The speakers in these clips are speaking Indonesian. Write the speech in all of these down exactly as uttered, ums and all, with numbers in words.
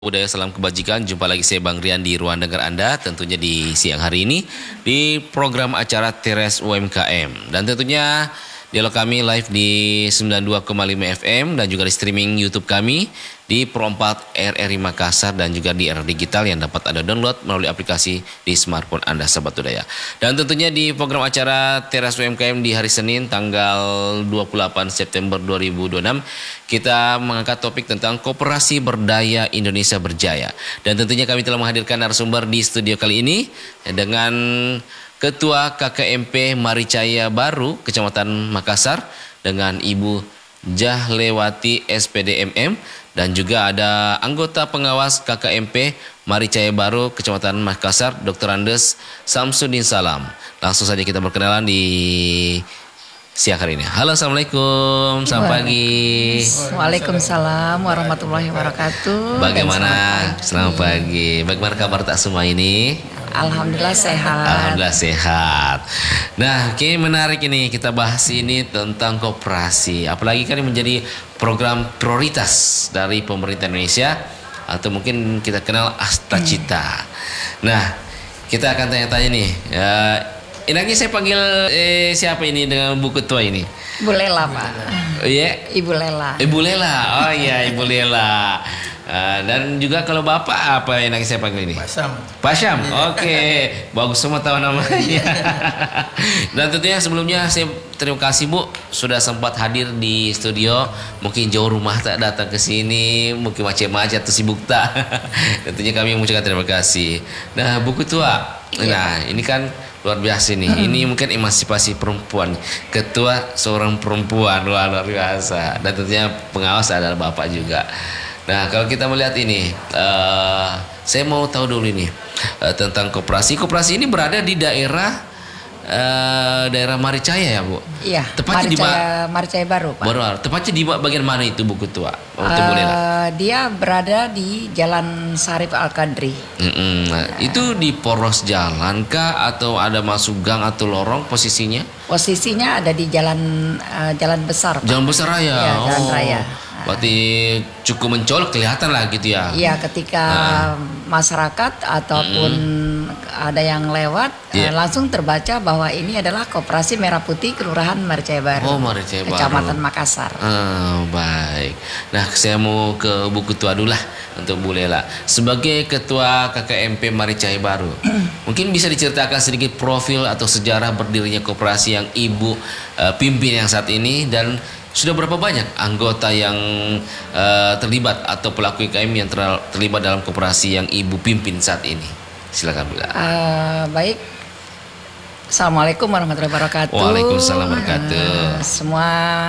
Budaya Salam Kebajikan, jumpa lagi saya Bang Rian di ruang dengar Anda, tentunya di siang hari ini di program acara Teres U M K M. Dan tentunya dialog kami live di sembilan puluh dua koma lima F M dan juga di streaming YouTube kami di Pro empat R R I Makassar dan juga di era digital yang dapat Anda download melalui aplikasi di smartphone Anda, sahabat budaya. Dan tentunya di program acara Teras U M K M di hari Senin tanggal dua puluh delapan September dua ribu dua puluh enam kita mengangkat topik tentang Koperasi Berdaya Indonesia Berjaya. Dan tentunya kami telah menghadirkan narasumber di studio kali ini dengan Ketua K K M P Maricaya Baru Kecamatan Makassar dengan Ibu Jahlewati S P D M M, dan juga ada anggota pengawas K K M P Maricaya Baru Kecamatan Makassar Doktor Andes Samsudin Salam. Langsung saja kita berkenalan di siang hari ini. Halo, assalamualaikum, selamat pagi. Waalaikumsalam warahmatullahi wabarakatuh. Bagaimana? Selamat pagi. Bagaimana kabar tak semua ini? Alhamdulillah sehat. Alhamdulillah sehat. Nah, kayaknya menarik ini kita bahas ini tentang koperasi. Apalagi kan ini menjadi program prioritas dari pemerintah Indonesia atau mungkin kita kenal Astacita. Hmm. Nah, kita akan tanya-tanya nih. Ya, enaknya saya panggil eh, siapa ini dengan Bu Ketua ini? Bu Lela, Pak. Oh iya? Ibu Lela. Ibu Lela. Oh iya, Ibu Lela. Uh, dan juga kalau Bapak apa enaknya saya panggil ini? Pak Syam. Pak Syam. Oke, okay. Bagus semua tahu namanya. Dan tentunya sebelumnya saya terima kasih Bu sudah sempat hadir di studio. Mungkin jauh rumah tak datang ke sini, mungkin macet-macet atau sibuk tak. Tentunya kami mengucapkan terima kasih. Nah, Bu Ketua. Nah, ini kan luar biasa nih. Hmm. Ini mungkin emansipasi perempuan. Ketua seorang perempuan, wah, luar biasa. Dan tentunya pengawas adalah Bapak juga. Nah, kalau kita melihat ini, uh, saya mau tahu dulu ini uh, tentang koperasi. Koperasi ini berada di daerah uh, daerah Maricaya ya, Bu? Iya. Tepatnya Maricaya, di Maricaya Baru, Pak. Baru. Tepatnya di bagian mana itu, Bu Ketua? Oh, uh, dia berada di Jalan Sarif Al-Qadri. Mm-mm. Nah, itu di poros jalan kah atau ada masuk gang atau lorong posisinya? Posisinya ada di jalan uh, jalan besar, Pak. Jalan besar raya. Ya, jalan oh. raya. Berarti cukup mencolok kelihatan lah gitu ya. Iya, ketika uh. masyarakat ataupun mm-hmm. ada yang lewat yeah. uh, langsung terbaca bahwa ini adalah Koperasi Merah Putih Kelurahan Maricaya Baru. Oh, Maricaya Baru. Kecamatan Makassar. Uh, baik. Nah, saya mau ke Bu Ketua dulu lah untuk Bu Lela. Sebagai Ketua K K M P Maricaya Baru, mungkin bisa diceritakan sedikit profil atau sejarah berdirinya koperasi yang Ibu uh, pimpin yang saat ini, dan sudah berapa banyak anggota yang uh, terlibat atau pelaku U M K M yang ter terlibat dalam koperasi yang Ibu pimpin saat ini? Silakan Bu. Uh, baik. Assalamualaikum warahmatullahi wabarakatuh. Waalaikumsalam warahmatullahi wabarakatuh. Uh, semua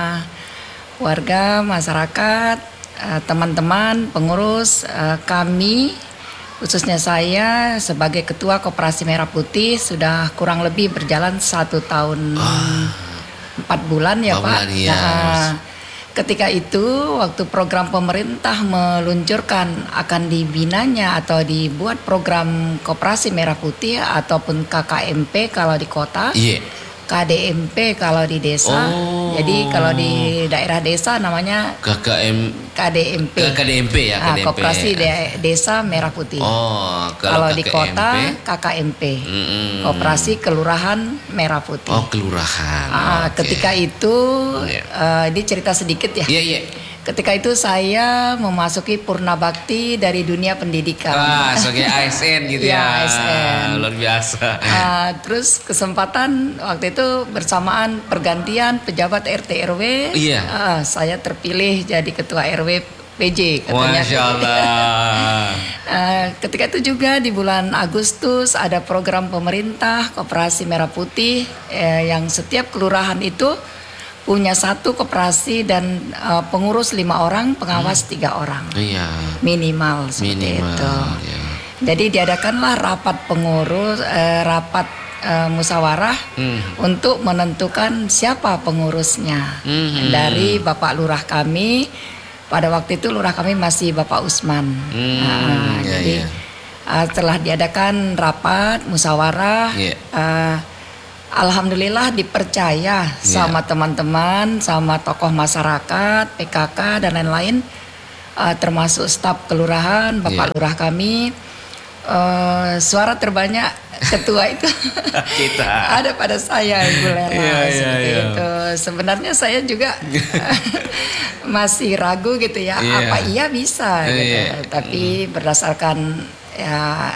warga, masyarakat, uh, teman-teman, pengurus, uh, kami, khususnya saya sebagai Ketua Koperasi Merah Putih sudah kurang lebih berjalan satu tahun. Oh. Empat bulan ya Pak. Bulan, ya. Nah, ketika itu waktu program pemerintah meluncurkan akan dibinanya atau dibuat program Koperasi Merah Putih ataupun K K M P kalau di kota, yeah. K D M P kalau di desa. Oh. Jadi kalau di daerah desa namanya K K M K D M P. K D M P ya, K D M P. Nah, Koperasi de Desa Merah Putih. Oh, kalau, kalau di kota K K M P. Mm-hmm. Koperasi Kelurahan Merah Putih. Oh, kelurahan. Ah, okay. Ketika itu yeah. uh, ini cerita sedikit ya. Iya, yeah, iya. Yeah. Ketika itu saya memasuki Purna Bakti dari dunia pendidikan. Ah, sebagai A S N gitu ya. Ya, A S N. Luar biasa. Uh, terus kesempatan waktu itu bersamaan pergantian pejabat R T R W. Iya. Uh, saya terpilih jadi ketua R W P J katanya. Masya Allah. uh, ketika itu juga di bulan Agustus ada program pemerintah Koperasi Merah Putih eh, yang setiap kelurahan itu punya satu koperasi dan uh, pengurus lima orang, pengawas hmm. tiga orang, iya. minimal seperti minimal, itu. Iya. Jadi diadakanlah rapat pengurus, uh, rapat uh, musyawarah hmm. untuk menentukan siapa pengurusnya. Hmm. Dari Bapak Lurah kami, pada waktu itu Lurah kami masih Bapak Usman. Hmm. Nah, iya, jadi iya. Uh, setelah diadakan rapat musyawarah. Iya. Uh, Alhamdulillah dipercaya yeah. sama teman-teman, sama tokoh masyarakat, P K K dan lain-lain uh, termasuk staf kelurahan, Bapak Iya. Lurah kami. Uh, suara terbanyak ketua itu Kita. ada pada saya, Ibu Lela. Iya, iya, seperti iya. itu. Sebenarnya saya juga masih ragu gitu ya, Iya. apa iya bisa gitu. Iya. Tapi berdasarkan ya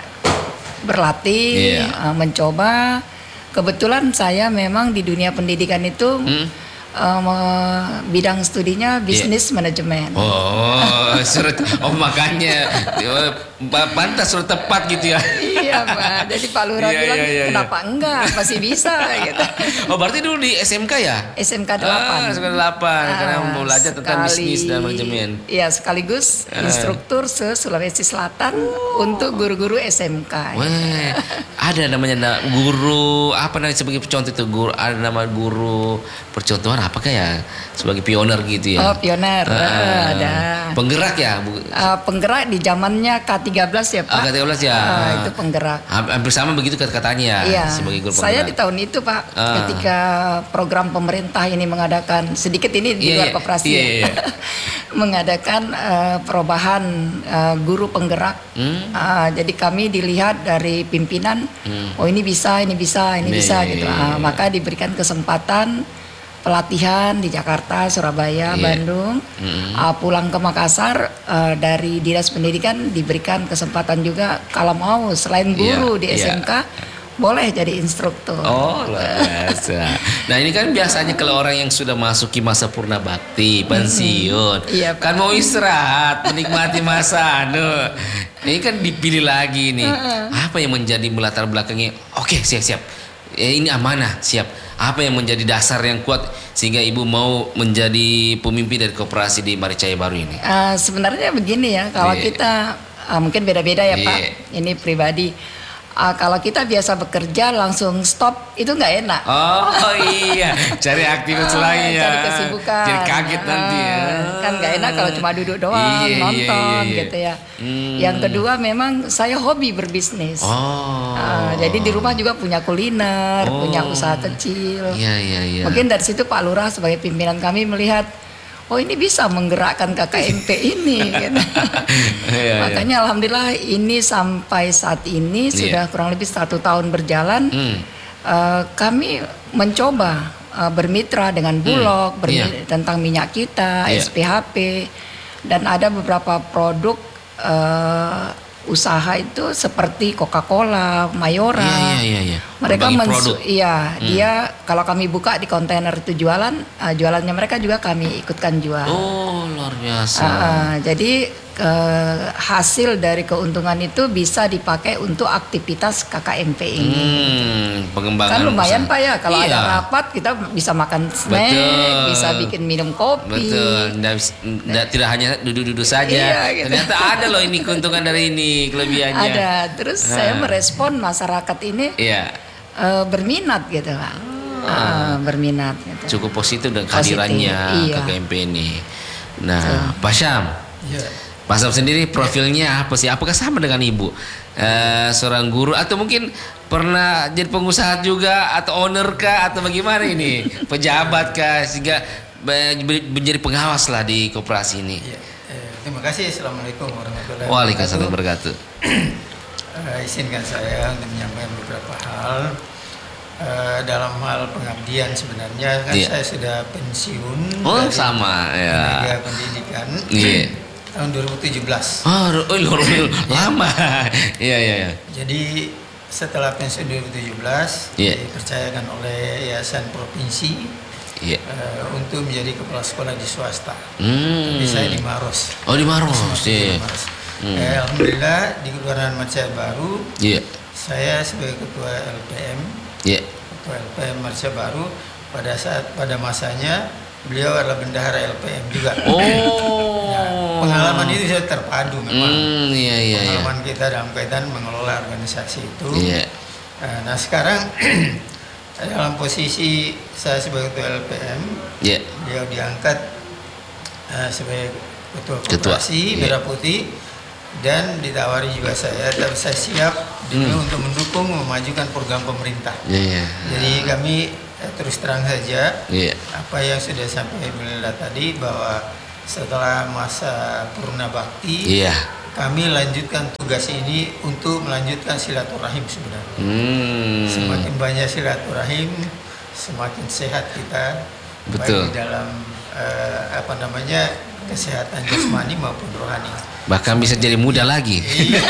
berlatih, Iya. uh, mencoba. Kebetulan saya memang di dunia pendidikan itu Hmm? uh, me- bidang studinya bisnis manajemen. Oh, surat. Oh makanya eh, pa- pantas surat tepat gitu ya. Iya, Pak. Jadi Pak Lurah Iya, bilang, iya, iya, kenapa enggak? Masih bisa gitu. Oh berarti dulu di S M K ya? S M K delapan. Ah, S M K delapan karena Ah, mau belajar tentang sekali- bisnis dan manajemen. Iya, sekaligus Ah. instruktur se Sulawesi Selatan untuk guru-guru S M K. Weh, ada namanya na- guru apa namanya sebagai contoh itu guru ada nama guru percontohan apakah ya sebagai pioner gitu ya? Oh, pioner. Ah, Ah, ada. Penggerak ya? Bu- Ah, penggerak di zamannya K tiga belas ya, Pak. Ah, K tiga belas ya. Ah, itu penggerak. Ham- Hampir sama begitu kata-katanya Iya, sebagai guru saya di penggerak. tahun itu Pak, Ah. ketika program pemerintah ini mengadakan sedikit ini di Iya, luar iya. koperasi, Iya, ya. iya. mengadakan eh, perubahan eh, guru penggerak. Hmm? Ah, jadi kami dilihat dari pimpinan, oh ini bisa, ini bisa, ini Iya, bisa iya, gitu. iya, Ah, iya. maka diberikan kesempatan pelatihan di Jakarta, Surabaya, Iya. Bandung. Mm-mm. Ah, pulang ke Makassar eh, dari Dinas Pendidikan diberikan kesempatan juga kalau mau selain guru Iya, di iya. S M K boleh jadi instruktur. Oh luar biasa. Nah ini kan biasanya kalau orang yang sudah masuki masa purna bakti, pensiun, Iya, Pak. kan mau istirahat, menikmati masa anu. Ini kan dipilih lagi nih. Apa yang menjadi melatar belakangnya? Oke siap-siap. Eh, ini amanah siap. Apa yang menjadi dasar yang kuat sehingga ibu mau menjadi pemimpin dari koperasi di Maricaya Baru ini? Ah, sebenarnya begini ya, kalau Iya. kita ah, mungkin beda-beda ya Iya. Pak. Ini pribadi. Ah, kalau kita biasa bekerja langsung stop itu nggak enak. Oh iya, cari aktivitas Ah, lain ya. cari kesibukan. Jadi kaget nanti ya. Ah, kan nggak enak kalau cuma duduk doang Iya, iya, nonton iya, iya. gitu ya. Hmm. Yang kedua memang saya hobi berbisnis. Oh. Ah, jadi di rumah juga punya kuliner, Oh. punya usaha kecil. Iya iya iya. Mungkin dari situ Pak Lurah sebagai pimpinan kami melihat, oh ini bisa menggerakkan K K M P ini. Gitu. Iya, iya. Makanya alhamdulillah ini sampai saat ini sudah kurang lebih satu tahun berjalan. Hmm. Eh, kami mencoba eh, bermitra dengan Bulog bermi- Iya. tentang minyak kita, Iya. S P H P, dan ada beberapa produk eh, usaha itu seperti Coca-Cola, Mayora. Iya iya iya. Mereka Berbagi mensu- produk. Hmm. iya, dia kalau kami buka di kontainer itu jualan, eh, jualannya mereka juga kami ikutkan jual. Oh luar biasa. Ah, ah, jadi eh, hasil dari keuntungan itu bisa dipakai untuk aktivitas K K M P ini. Hmm, pengembangan Kan lumayan usaha. Pak ya, kalau Iya. ada rapat kita bisa makan snack, Betul. bisa bikin minum kopi. Betul. Nggak, nggak- tidak hanya duduk-duduk saja. Iya, gitu. Ternyata ada loh ini keuntungan dari ini kelebihannya. Ada. Terus saya Ah. merespon masyarakat ini Iya. eh, berminat gitu Pak. Ah, berminat gitu. Cukup positif dengan Positif, kehadirannya iya. K K M P ini. Nah, Pak Syam. Ya, Pak Syam sendiri profilnya apa sih? Apakah sama dengan ibu? Eh, seorang guru atau mungkin pernah jadi pengusaha juga atau owner kah atau bagaimana ini? Pejabat kah sehingga be- menjadi pengawas lah di koperasi ini? ya. Eh, terima kasih. Assalamualaikum warahmatullahi Waalaikumsalam wabarakatuh. wabarakatuh. Eh, izinkan saya untuk menyampaikan beberapa hal. Eh, dalam hal pengabdian sebenarnya kan Iya. saya sudah pensiun Oh dari sama ya. tenaga pendidikan Iya. tahun dua ribu tujuh belas. Oh, oh luar biasa lama. Iya iya iya. Jadi setelah pensiun dua ribu tujuh belas Iya. dipercayakan oleh Yayasan Provinsi Iya. eh, untuk menjadi kepala sekolah di swasta. Hmm. Tapi saya di Maros. Oh di Maros. Di Iya. Maros. Hmm. Eh, Alhamdulillah di Kelurahan Maricaya Baru Iya. saya sebagai ketua L P M, Iya. ketua L P M Maricaya Baru pada saat pada masanya beliau adalah bendahara L P M juga. Oh. Nah, pengalaman itu saya terpadu memang. Hmm, iya iya iya. Pengalaman kita dalam kaitan mengelola organisasi itu. Iya. Eh, Nah sekarang dalam posisi saya sebagai ketua L P M, Iya. beliau diangkat eh, sebagai ketua Ketua, koperasi iya. Merah Putih dan ditawari juga saya, tapi saya siap dulu Hmm. untuk mendukung memajukan program pemerintah. Iya iya. Jadi kami eh, terus terang saja Iya. apa yang sudah sampai Ibu Lela tadi bahwa setelah masa Purna Bakti, Iya. kami lanjutkan tugas ini untuk melanjutkan silaturahim sebenarnya. Hmm. Semakin banyak silaturahim, semakin sehat kita. Betul. Baik di dalam eh, apa namanya kesehatan jasmani maupun rohani. Bahkan bisa jadi muda lagi.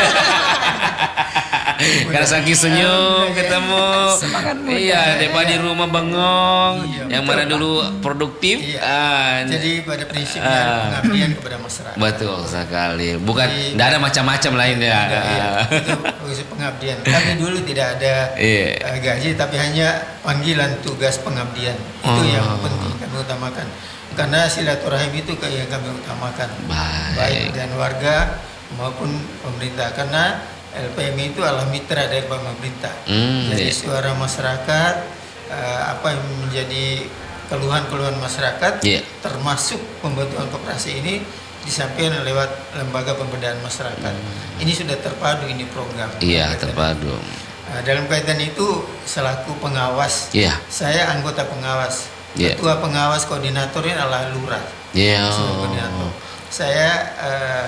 Karena saking senyum ketemu. Semangat muda. Iya, daripada di rumah bengong, Iya, yang mana dulu produktif. Iya. ah, Jadi pada prinsipnya Ah. pengabdian kepada masyarakat. Betul sekali. Bukan, Jadi- tidak ada macam-macam lain ya. Tidak, iya. Itu fungsi pengabdian. Kami dulu tidak ada Iya. eh, gaji, tapi hanya panggilan tugas pengabdian. Itu Oh. yang penting kami utamakan. Karena silaturahim itu yang kami utamakan. Baik. dan warga maupun pemerintah. Karena L P M I itu adalah mitra dari pemerintah. Hmm, Jadi iya. suara masyarakat, eh, apa yang menjadi keluhan-keluhan masyarakat, Iya. termasuk pembentukan koperasi ini disampaikan lewat lembaga pemberdayaan masyarakat. Ini sudah terpadu ini program. Hmm. Iya, Kaitan- terpadu. Nah, dalam kaitan itu selaku pengawas, Iya. saya anggota pengawas. Iya. Ketua pengawas koordinatornya adalah lurah. Iya. Sebagai koordinator. Saya eh,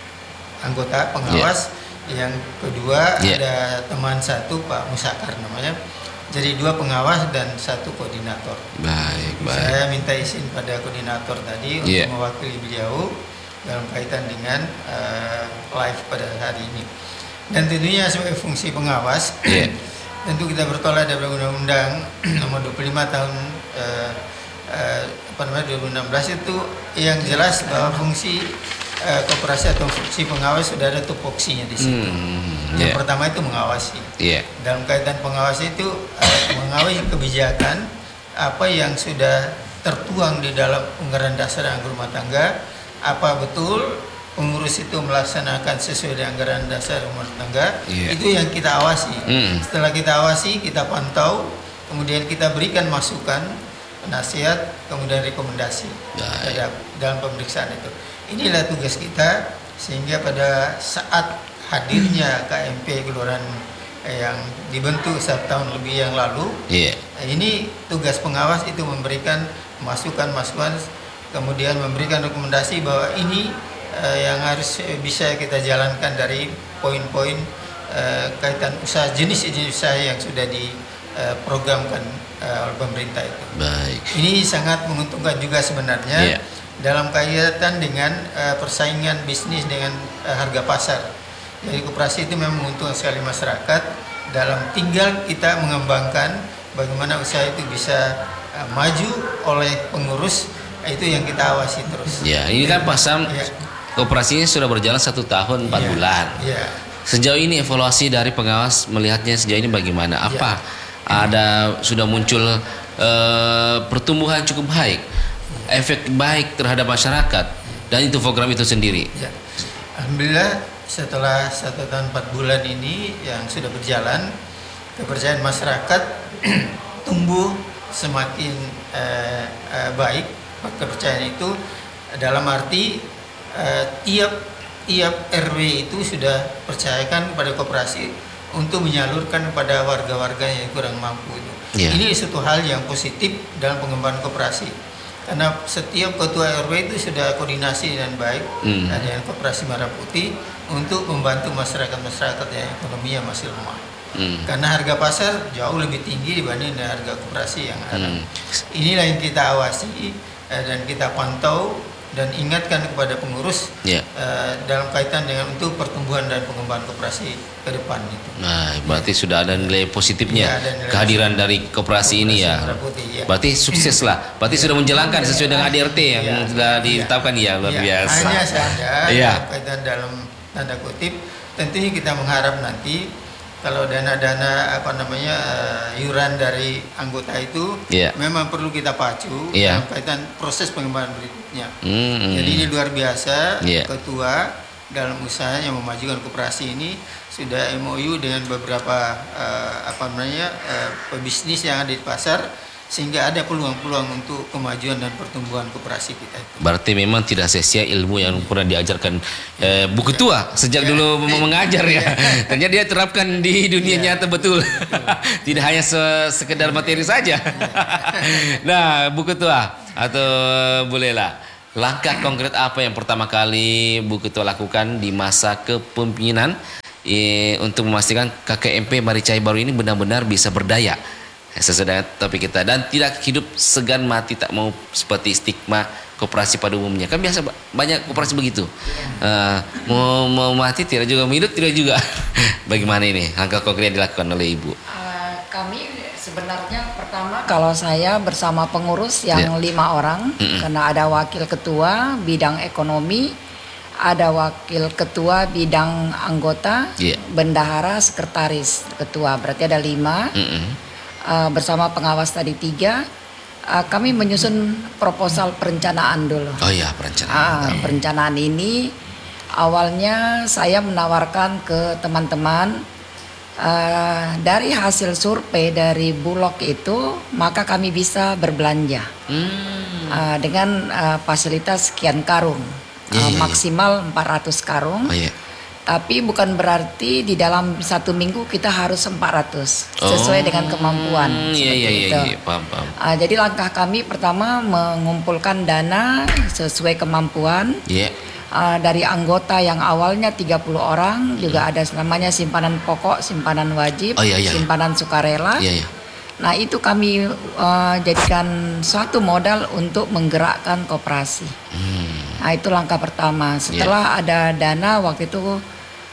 anggota pengawas. Yang kedua Iya. ada teman satu Pak Musakar namanya. Jadi dua pengawas dan satu koordinator. Baik, baik. Saya minta izin pada koordinator tadi Iya. untuk mewakili beliau dalam kaitan dengan eh, live pada hari ini. Dan tentunya sebagai fungsi pengawas, Iya. tentu kita bertolak dari Undang-Undang Nomor dua puluh lima tahun eh, eh, apa namanya dua ribu enam belas itu yang jelas bahwa fungsi eh, koperasi atau fungsi pengawas sudah ada tupoksinya di situ. Hmm, Yang iya. pertama itu mengawasi. Iya. Dalam kaitan pengawas itu eh, mengawasi kebijakan apa yang sudah tertuang di dalam anggaran dasar anggaran rumah tangga, apa betul pengurus itu melaksanakan sesuai dengan anggaran dasar rumah tangga. Iya. Itu yang kita awasi. Hmm. Setelah kita awasi, kita pantau, kemudian kita berikan masukan, nasihat, kemudian rekomendasi Baik. terhadap dalam pemeriksaan itu. Inilah tugas kita, sehingga pada saat hadirnya K M P Kelurahan yang dibentuk satu tahun lebih yang lalu, Iya. ini tugas pengawas itu memberikan masukan-masukan, kemudian memberikan rekomendasi bahwa ini eh, yang harus bisa kita jalankan dari poin-poin eh, kaitan usaha jenis-jenis usaha yang sudah diprogramkan eh, oleh pemerintah itu. Baik. Ini sangat menguntungkan juga sebenarnya Iya. dalam kaitan dengan eh, persaingan bisnis dengan eh, harga pasar. Jadi koperasi itu memang menguntungkan sekali masyarakat. Dalam tinggal kita mengembangkan bagaimana usaha itu bisa eh, maju oleh pengurus, itu yang kita awasi terus. Ya, ini kan pasal Iya. koperasinya sudah berjalan satu tahun empat Iya. bulan. Iya. Sejauh ini evaluasi dari pengawas melihatnya sejauh ini bagaimana? Apa ada sudah muncul eh, pertumbuhan cukup baik, efek baik terhadap masyarakat dan itu program itu sendiri? Ya. Alhamdulillah setelah satu tahun empat bulan ini yang sudah berjalan, kepercayaan masyarakat tumbuh semakin eh, eh, baik. Kepercayaan itu dalam arti eh, tiap tiap R W itu sudah percayakan kepada koperasi untuk menyalurkan kepada warga-warga yang kurang mampu itu. Ya. Ini suatu hal yang positif dalam pengembangan koperasi. Karena setiap ketua R W itu sudah koordinasi dengan baik Hmm. dengan Koperasi Merah Putih untuk membantu masyarakat-masyarakat yang ekonominya masih lemah. Hmm. Karena harga pasar jauh lebih tinggi dibanding dengan harga koperasi yang ada. Hmm. Inilah yang kita awasi eh, dan kita pantau dan ingatkan kepada pengurus Ya. eh, dalam kaitan dengan untuk pertumbuhan dan pengembangan koperasi ke depan itu. Nah, berarti sudah ada nilai positifnya Iya, ada nilai kehadiran dari koperasi ini ya. Merah Putih, ya. Berarti sukses lah. Berarti sudah menjalankan sesuai dengan A D R T yang Iya. sudah ditetapkan ya, luar Ya, biasa. hanya saja Iya. dalam kaitan dalam tanda kutip, tentunya kita mengharap nanti kalau dana-dana apa namanya eh, iuran dari anggota itu Iya. memang perlu kita pacu Iya. dalam kaitan proses pengembangan berikutnya. Hmm. Jadi ini luar biasa, Iya. ketua dalam usahanya memajukan koperasi ini sudah M O U dengan beberapa eh, apa namanya eh, pebisnis yang ada di pasar, sehingga ada peluang-peluang untuk kemajuan dan pertumbuhan koperasi kita itu. Berarti memang tidak sia-sia ilmu yang pernah diajarkan eh, Bu Ketua sejak dulu mem- mengajar ya. Ternyata dia terapkan di dunia Iya. nyata betul. Tidak hanya se- sekedar materi saja. Nah, Bu Ketua atau Bu Lela, langkah konkret apa yang pertama kali Bu Ketua lakukan di masa kepemimpinan eh, untuk memastikan K K M P Maricai baru ini benar-benar bisa berdaya sesuai dengan topik kita dan tidak hidup segan mati tak mau seperti stigma koperasi pada umumnya. Kan biasa banyak koperasi begitu. Uh, mau, mau mati tidak juga, mau hidup tidak juga. Bagaimana ini langkah konkret yang dilakukan oleh Ibu? Uh, kami sebenarnya pertama kalau saya bersama pengurus yang yeah. lima orang, mm-hmm. karena ada wakil ketua bidang ekonomi, ada wakil ketua bidang anggota, yeah. bendahara, sekretaris ketua, berarti ada lima. Mm-hmm. Uh, bersama pengawas tadi tiga, uh, kami menyusun proposal perencanaan dulu. Oh iya, perencanaan. Uh, perencanaan ini awalnya saya menawarkan ke teman-teman uh, dari hasil survei dari Bulog itu, maka kami bisa berbelanja hmm. uh, dengan uh, fasilitas sekian karung, yeah, uh, yeah, maksimal yeah. empat ratus karung. Oh, yeah. Tapi bukan berarti di dalam satu minggu kita harus empat ratus sesuai oh, dengan kemampuan. Iya iya iya, iya paham paham. Uh, jadi langkah kami pertama mengumpulkan dana sesuai kemampuan. Yeah. Uh, dari anggota yang awalnya tiga puluh orang, hmm. juga ada namanya simpanan pokok, simpanan wajib, oh, iya, iya. simpanan sukarela. Iya, iya. Nah, itu kami uh, jadikan suatu modal untuk menggerakkan koperasi. Hmm. Nah, itu langkah pertama. Setelah yeah. ada dana, waktu itu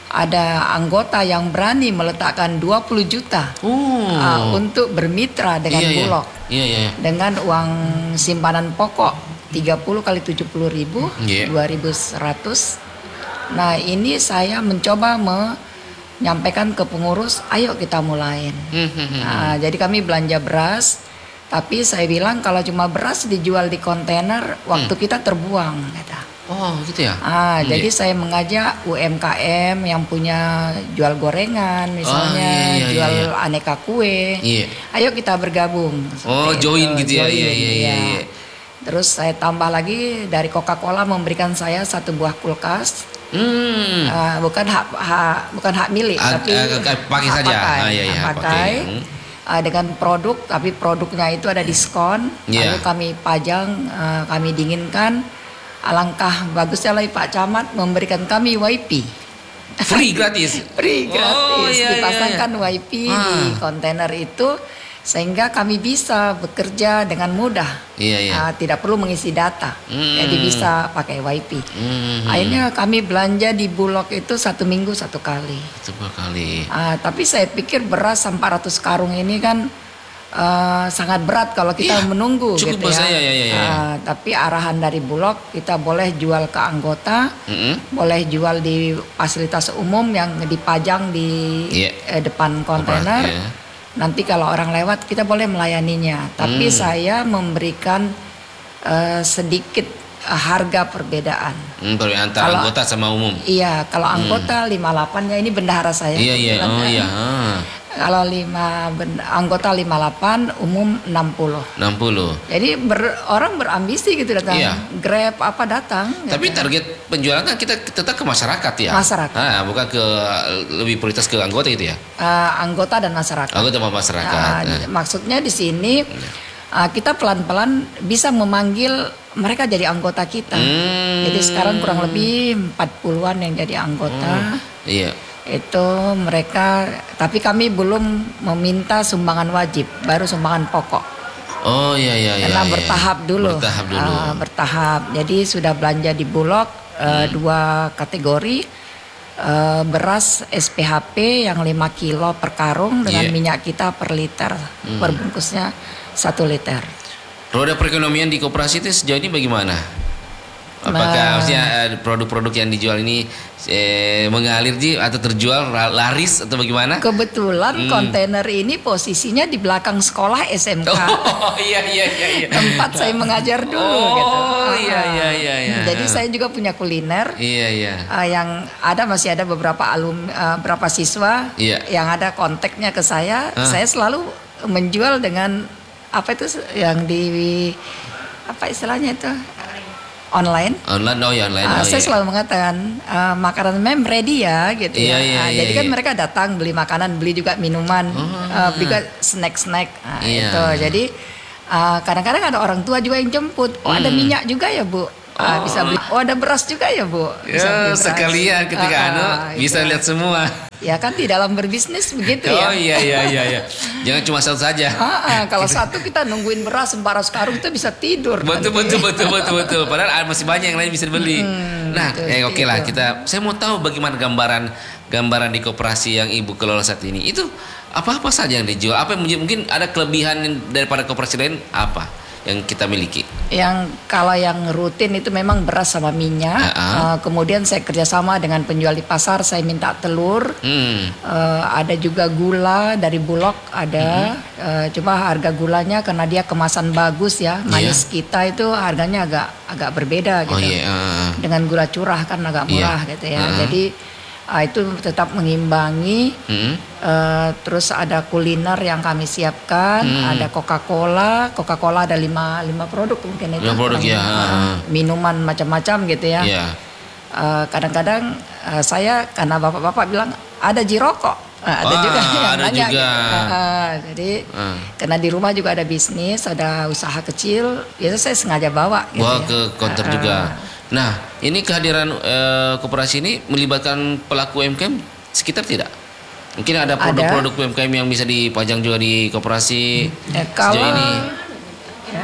ada anggota yang berani meletakkan dua puluh juta uh. uh, untuk bermitra dengan yeah, Bulog. Yeah. Yeah, yeah. Dengan uang simpanan pokok tiga puluh kali tujuh puluh ribu, yeah. dua ribu seratus. Nah, ini saya mencoba menyampaikan ke pengurus, ayo kita mulain. Nah, jadi kami belanja beras. Tapi saya bilang kalau cuma beras dijual di kontainer, waktu hmm. kita terbuang, kata. Oh, gitu ya. Ah, yeah. Jadi saya mengajak U M K M yang punya jual gorengan, misalnya oh, iya, iya, jual iya. aneka kue. Yeah. Ayo kita bergabung. Oh, join itu. gitu ya. Iya, iya, iya, iya. Terus saya tambah lagi dari Coca-Cola memberikan saya satu buah kulkas. Hmm. Uh, bukan hak, hak bukan hak milik, A, tapi uh, pakai saja. Pakai, ah, iya, iya, pakai. pakai. Hmm. Uh, dengan produk, tapi produknya itu ada diskon, yeah. lalu kami pajang, uh, kami dinginkan. Alangkah bagusnya lagi Pak Camat memberikan kami Y P. Free gratis? Free gratis, oh, iya, dipasangkan iya, iya. Y P ah. di kontainer itu, sehingga kami bisa bekerja dengan mudah, iya, iya. Uh, tidak perlu mengisi data, mm. jadi bisa pakai Y P. Mm. Akhirnya kami belanja di Bulog itu satu minggu satu kali. Satu kali. Uh, tapi saya pikir beras empat ratus karung ini kan uh, sangat berat kalau kita iya, menunggu, cukup gitu ya. Saya, ya, ya, ya. Uh, tapi arahan dari Bulog, kita boleh jual ke anggota, mm-hmm. boleh jual di fasilitas umum yang dipajang di yeah. eh, depan kontainer. Yeah. Nanti kalau orang lewat kita boleh melayaninya, tapi hmm. saya memberikan uh, sedikit uh, harga perbedaan. Hmm, antara kalau, anggota sama umum. Iya, kalau anggota hmm. lima puluh delapan ya ini bendahara saya. Iya iya. Oh iya. Kalau lima ben, anggota lima puluh delapan, umum enam puluh. enam puluh. Jadi ber, orang berambisi gitu datang. Iya. Grab apa datang. Tapi gitu. Target penjualan kan kita tetap ke masyarakat ya. Masyarakat. Nah, bukan ke lebih prioritas ke anggota gitu ya. Uh, anggota dan masyarakat. Anggota dan masyarakat. Uh, nah. Maksudnya di sini uh, kita pelan-pelan bisa memanggil mereka jadi anggota kita. Hmm. Jadi sekarang kurang lebih empat puluhan yang jadi anggota. Oh, iya. Itu mereka, tapi kami belum meminta sumbangan wajib, baru sumbangan pokok. Oh iya iya iya. Karena iya, bertahap dulu. Bertahap dulu. Uh, bertahap. Jadi sudah belanja di Bulog uh, hmm. dua kategori, uh, beras S P H P yang lima kilo per karung dengan yeah. minyak kita per liter, hmm. per bungkusnya satu liter. Roda perekonomian di koperasi itu sejauh ini bagaimana? Apakah nah, maksudnya produk-produk yang dijual ini eh, mengalir Ji atau terjual laris atau bagaimana? Kebetulan hmm. kontainer ini posisinya di belakang sekolah S M K. Oh iya iya iya. iya. Tempat saya mengajar dulu oh, gitu. Oh iya iya iya. iya. Jadi saya juga punya kuliner. Iya iya. Uh, yang ada masih ada beberapa alum, uh, beberapa siswa iya. yang ada kontaknya ke saya. Huh? Saya selalu menjual dengan apa itu yang di apa istilahnya itu? Online. Online, oh ya online. Uh, oh, saya iya. selalu mengatakan uh, makanan mem ready ya, gitu iya, ya. Iya, uh, iya, jadi kan iya. mereka datang beli makanan, beli juga minuman, oh, uh, beli juga snack-snack. Nah, iya. itu. Jadi uh, kadang-kadang ada orang tua juga yang jemput. Oh hmm. ada minyak juga ya Bu. Ah, bisa beli. Oh, ada beras juga ya, Bu? Bisa Ya, beli beras. sekalian ketika Ah, anu ah, bisa iya. lihat semua. Ya kan di dalam berbisnis begitu Oh ya. iya iya iya iya. Jangan cuma satu saja. Ah, ah, kalau satu kita nungguin beras separuh karung kita bisa tidur. Betul nanti. betul betul betul betul. Padahal masih banyak yang lain bisa dibeli. Nah, betul, eh, oke lah itu. kita. Saya mau tahu bagaimana gambaran gambaran di koperasi yang Ibu kelola saat ini. Itu apa-apa saja yang dijual? Apa yang menjadi- mungkin ada kelebihan daripada koperasi lain apa yang kita miliki? Yang kalau yang rutin itu memang beras sama minyak. Ah, ah. Eh, kemudian saya kerjasama dengan penjual di pasar. Saya minta telur. Hmm. Eh, ada juga gula dari Bulog ada. Eh, cuma harga gulanya karena dia kemasan bagus ya. Manis kita itu harganya agak agak berbeda Oh gitu. iya. ah. Dengan gula curah kan agak murah Iya. gitu ya. Ah. Jadi ah, itu tetap mengimbangi. Hmm. Eh, terus ada kuliner yang kami siapkan, Hmm. ada Coca-Cola, Coca-Cola ada lima lima produk mungkin itu. Lima produk, ya. Eh, Minuman macam-macam gitu ya. Iya. Eh, kadang-kadang eh, saya karena bapak-bapak bilang ada jirokok. Eh, ada Ah, juga yang ada nanya juga. gitu. Eh, eh, jadi Ah. karena di rumah juga ada bisnis, ada usaha kecil, biasa saya sengaja bawa. Gitu Bawa ya. ke counter Eh, juga. Nah, ini kehadiran eh, koperasi ini melibatkan pelaku U M K M sekitar tidak? Mungkin ada produk-produk U M K M yang bisa dipajang juga di koperasi Eh, sejauh kalau ini. ya.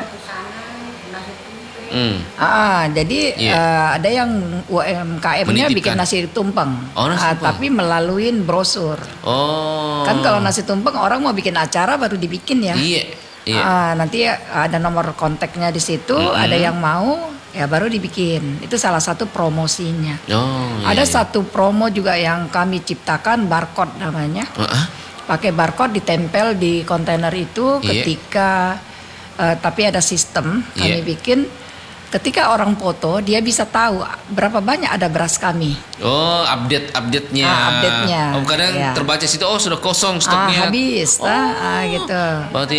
Hmm. Ah, jadi Iya. eh, ada yang U M K M-nya Menitipkan. bikin nasi tumpeng, Oh, nasi Ah, tumpeng. tapi melalui brosur. Oh. Kan kalau nasi tumpeng orang mau bikin acara baru dibikin ya. Iya. Iya. Ah, nanti ada nomor kontaknya di situ, Mm-mm. ada yang mau ya baru dibikin. Itu salah satu promosinya. Oh. Iya, ada iya. satu promo juga yang kami ciptakan, barcode namanya. Ah, Pakai barcode ditempel di kontainer itu Iya. ketika eh, tapi ada sistem kami Iya. bikin. Ketika orang foto, dia bisa tahu berapa banyak ada beras kami. Oh, update update-nya. Ah, update-nya, Oh, kadang iya. terbaca situ oh sudah kosong Ah, stoknya. habis, Oh. ah, ah, gitu. Berarti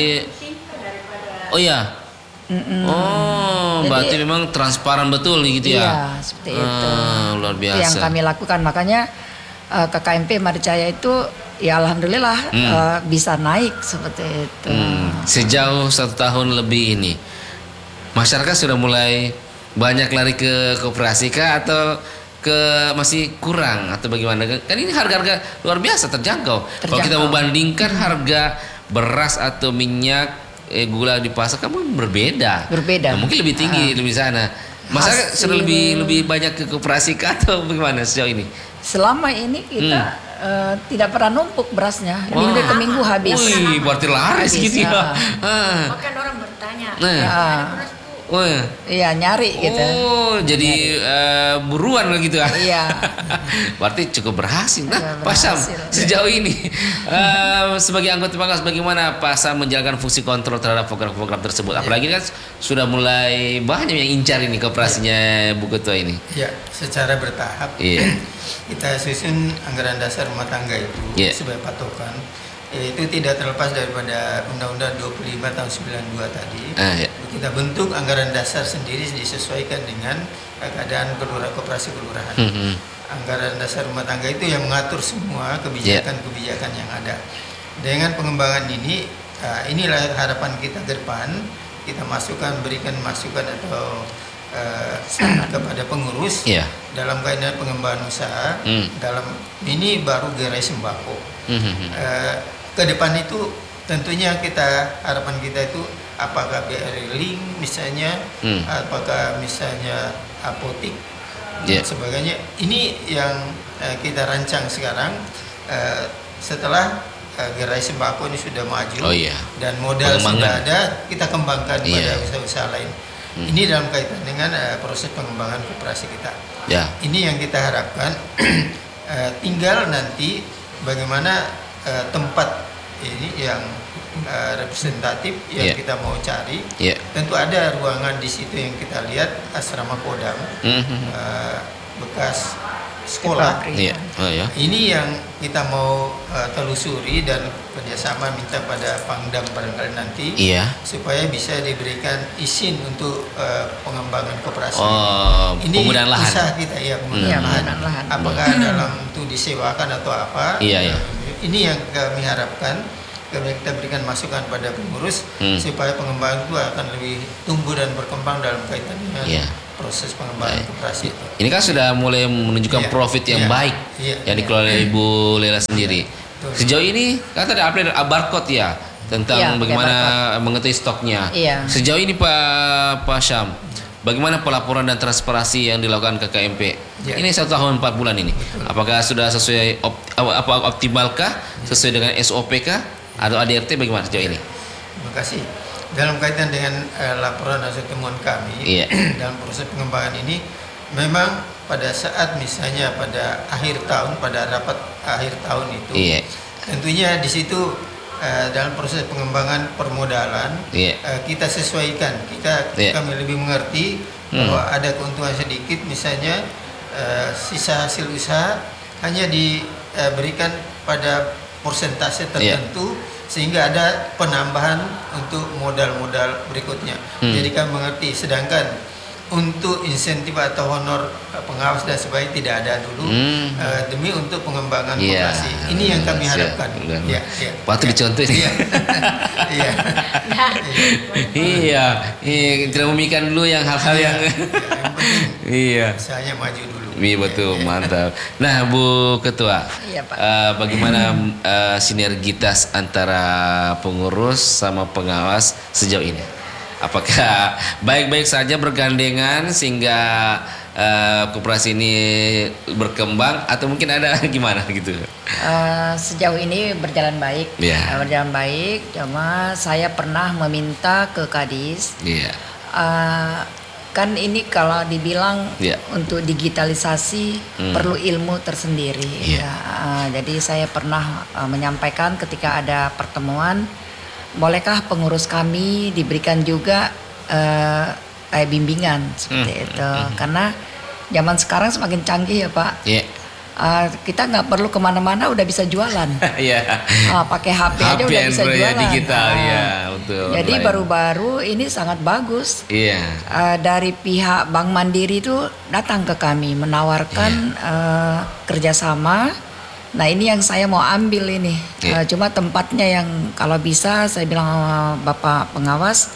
Oh iya. Mm-mm. Oh, Jadi- berarti memang transparan betul gitu ya. Iya, seperti itu. Ah, luar Itu biasa. yang kami lakukan. Makanya eh, K K M P Maricaya itu ya alhamdulillah Hmm. eh, bisa naik seperti itu. Hmm, sejauh satu tahun lebih ini, masyarakat sudah mulai banyak lari ke koperasi kah atau ke masih kurang atau bagaimana? Kan ini harga-harga luar biasa terjangkau. Kalau kita Terjangkau. membandingkan harga beras atau minyak, eh, gula di pasar kamu berbeda. Berbeda. Nah, mungkin lebih tinggi lebih sana. Masyarakat Hasil- sudah lebih lebih banyak ke koperasi kah atau bagaimana sejauh ini? Selama ini kita eh, tidak pernah numpuk berasnya. Minggu ke minggu habis. Wih, berarti laris Habis, gitu ya. ah. Ah. Bahkan orang bertanya, Nah. Ya, Wah. iya nyari gitu. Oh, jadi eh, buruan lah gitu ya. Iya. Berarti cukup berhasil. Nah, Iya, Pak Sam, berhasil. sejauh ini eh, sebagai anggota Pangas bagaimana Pak Sam menjalankan fungsi kontrol terhadap program-program tersebut? Apalagi kan sudah mulai banyak yang incar ini kooperasinya Bu Ketua ini. Ya, secara bertahap Iya. kita susun anggaran dasar rumah tangga itu Iya. sebagai patokan. Itu tidak terlepas daripada Undang-Undang dua puluh lima tahun sembilan puluh dua tadi. Ah, ya. Kita bentuk anggaran dasar sendiri disesuaikan dengan keadaan kelurahan koperasi kelurahan. Hmm, hmm. Anggaran dasar rumah tangga itu yang mengatur semua kebijakan-kebijakan yang ada. Dengan pengembangan ini, uh, inilah harapan kita ke depan. Kita masukkan, berikan masukan atau uh, kepada pengurus Iya. dalam kaitan pengembangan usaha. Hmm. Dalam ini baru gerai sembako. Hmm, hmm, hmm. Uh, ke depan itu tentunya kita harapan kita itu apakah B R Link misalnya, Hmm. apakah misalnya apotik Yeah. dan sebagainya. Ini yang eh, kita rancang sekarang eh, setelah eh, gerai sembako ini sudah maju Oh iya. dan modal Pengembangan. sudah ada, kita kembangkan Iya. pada usaha-usaha lain. Hmm. Ini dalam kaitan dengan eh, proses pengembangan koperasi kita. Ya. Ini yang kita harapkan. Eh, tinggal nanti bagaimana eh, tempat ini yang eh, representatif yang Iya. kita mau cari. Ya. Tentu ada ruangan di situ yang kita lihat asrama Kodam, Hmm, hmm, hmm. eh, bekas sekolah. Iya. Oh ya. Ini yang kita mau eh, telusuri dan kerjasama minta pada Pangdam barangkali nanti Iya. supaya bisa diberikan izin untuk eh, pengembangan koperasi. Oh, Ini penggunaan lahan. usaha kita ya penggunaan Iya, lahan. penggunaan lahan. Apakah dalam itu disewakan atau apa? Iya, iya. Ini yang kami harapkan. Kami kita berikan masukan pada pengurus Hmm. supaya pengembangan itu akan lebih tumbuh dan berkembang dalam kaitan dengan Iya. proses pengembangan koperasi itu. Ini kan sudah mulai menunjukkan Iya, profit yang iya, baik iya, yang iya. dikelola oleh Ibu Lela sendiri. Betul. Sejauh ini kan ada update barcode ya tentang Iya, pakai bagaimana mengetahui stoknya. Iya. Sejauh ini Pak Pak Syam, bagaimana pelaporan dan transparansi yang dilakukan K K M P? Iya. Ini satu tahun empat bulan ini. Apakah sudah sesuai op, apa optimalkah sesuai dengan S O P kah atau A D R T bagaimana sejauh ini? Terima kasih. Dalam kaitan dengan uh, laporan hasil temuan kami Iya. dalam proses pengembangan ini, memang pada saat misalnya pada akhir tahun, pada rapat akhir tahun itu, Iya. tentunya di situ uh, dalam proses pengembangan permodalan Iya. uh, kita sesuaikan, kita Iya. kami lebih mengerti Hmm. bahwa ada keuntungan sedikit, misalnya uh, sisa hasil usaha hanya diberikan pada persentase tertentu. Sehingga ada penambahan untuk modal-modal berikutnya. Hmm. Jadi kami mengerti. Sedangkan untuk insentif atau honor pengawas dan sebagainya tidak ada dulu, Hmm. uh, demi untuk pengembangan Iya. koperasi. Ini yang kami Siap. harapkan. Udah. Ya, ya. Waktu dicontohin. Iya. Iya. Iya, iya, tidak memikirkan dulu yang hal-hal Iya. yang Yang penting iya. usahanya maju dulu. Iya betul, mantap. Nah, Bu Ketua, Iya, Pak. eh, bagaimana eh, sinergitas antara pengurus sama pengawas sejauh ini? Apakah baik-baik saja bergandengan sehingga eh, koperasi ini berkembang atau mungkin ada gimana gitu? Eh, sejauh ini berjalan baik, Iya. Eh, berjalan baik. Cuma saya pernah meminta ke Kadis, Iya, eh, kan ini kalau dibilang Iya. untuk digitalisasi Hmm. perlu ilmu tersendiri. Iya. Ya, eh, jadi saya pernah eh, menyampaikan ketika ada pertemuan, bolehkah pengurus kami diberikan juga eh, kayak bimbingan seperti Hmm. itu? Karena zaman sekarang semakin canggih ya Pak. iya, Uh, kita nggak perlu kemana-mana udah bisa jualan. iya. Uh, pakai H P aja H P udah bisa Android ya, jualan. digital, Uh, ya, betul, Jadi online. baru-baru ini sangat bagus. Iya. Uh, dari pihak Bank Mandiri itu datang ke kami menawarkan uh, kerjasama. Nah ini yang saya mau ambil ini. Iya. Uh, cuma tempatnya yang kalau bisa saya bilang sama Bapak pengawas.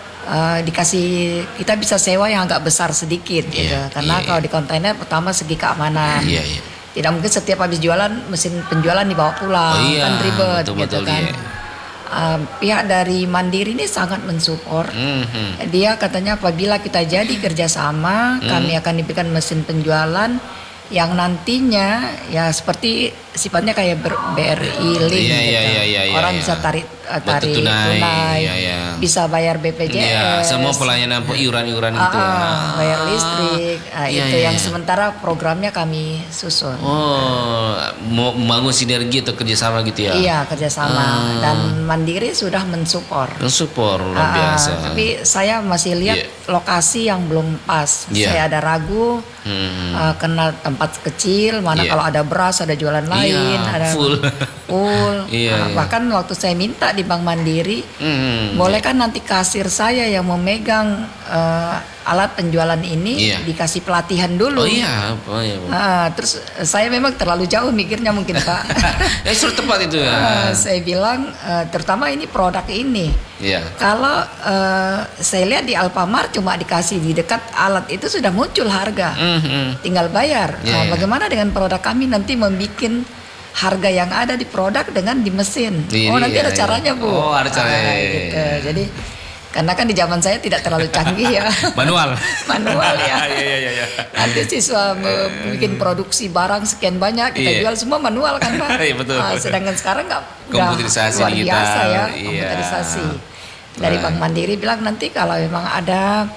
Uh, dikasih kita bisa sewa yang agak besar sedikit gitu. Iya, Karena iya, kalau iya. di kontainer pertama segi keamanan. Iya, iya. Tidak mungkin setiap habis jualan mesin penjualan dibawa pulang, Oh iya, kan ribet betul-betul, gitu kan. iya. Uh, pihak dari Mandiri ini sangat mensupport. Mhm. Dia katanya apabila kita jadi kerjasama, Hmm. kami akan diberikan mesin penjualan yang nantinya ya seperti sifatnya kayak ber- B R I Link Iya, gitu. iya, iya, iya, iya, Orang iya. bisa tarik uh, Betul, tarik tunai, tunai, iya, iya. bisa bayar B P J S, Iya, semua pelayanan iuran-iuran gitu. ah, bayar listrik. Nah, Iya, itu iya, yang iya. sementara programnya kami susun. Oh, mau membangun sinergi atau kerjasama gitu ya? Iya kerjasama Ah. dan Mandiri sudah mensupport. Support luar Ah, biasa. tapi saya masih lihat Iya. lokasi yang belum pas. Iya. Saya ada ragu Hmm. ah, kena tempat kecil. Mana Iya. kalau ada beras, ada jualan lain, Iya, ada full. full. Iya, Ah, iya. bahkan waktu saya minta di Bank Mandiri, Hmm. boleh kan nanti kasir saya yang memegang eh, alat penjualan ini Iya. dikasih pelatihan dulu. Oh iya, oh iya. Ah, terus saya memang terlalu jauh mikirnya mungkin Pak. Eh, sudah tepat itu ya. Ah, saya bilang eh, terutama ini produk ini. Iya. Kalau eh, saya lihat di Alfamart cuma dikasih di dekat alat itu sudah muncul harga, Mhm. tinggal bayar. Iya, Nah, iya. bagaimana dengan produk kami nanti membuat harga yang ada di produk dengan di mesin? Ini, oh nanti iya, ada iya. caranya Bu. Oh, ada caranya. Ah, gitu. Jadi karena kan di zaman saya tidak terlalu canggih ya. Manual. Manual ya. Iya, iya, iya, iya. Nanti siswa me- bikin produksi barang sekian banyak kita Iya. jual semua manual kan Pak. Iya, betul. Ah, sedangkan sekarang nggak udah Komputerisasi luar digital, biasa ya iya. komputerisasi. Dari Nah. Bank Mandiri bilang nanti kalau memang ada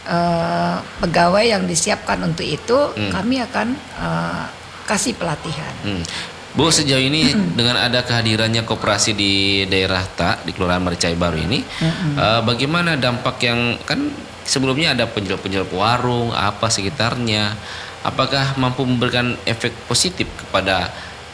eh, pegawai yang disiapkan untuk itu Hmm. kami akan eh, kasih pelatihan. Hmm. Bu, sejauh ini dengan ada kehadirannya koperasi di daerah Tak di Kelurahan Maricai Baru ini, eh, bagaimana dampak yang kan sebelumnya ada penjual-penjual warung apa sekitarnya, apakah mampu memberikan efek positif kepada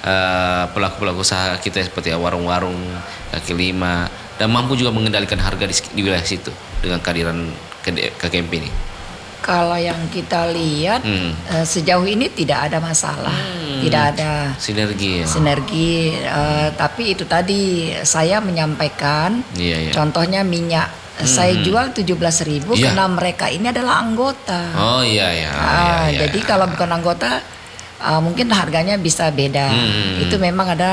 eh, pelaku-pelaku usaha kita seperti warung-warung kaki lima dan mampu juga mengendalikan harga di, di wilayah situ dengan kehadiran K K M P ini? Kalau yang kita lihat Hmm. eh, sejauh ini tidak ada masalah, tidak ada Sinergi ya. sinergi. eh, tapi itu tadi saya menyampaikan. Iya, iya. Contohnya minyak hmm. saya jual tujuh belas ribu Iya. karena mereka ini adalah anggota. Oh iya ya. Ah, iya, iya. Jadi kalau bukan anggota uh, mungkin harganya bisa beda. Hmm. Itu memang ada